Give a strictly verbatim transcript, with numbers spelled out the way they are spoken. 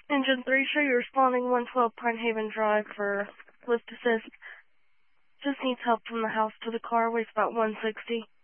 Engine three, show you responding one twelve Pine Haven Drive for lift assist. Just needs help from the house to the car, weighs about one sixty.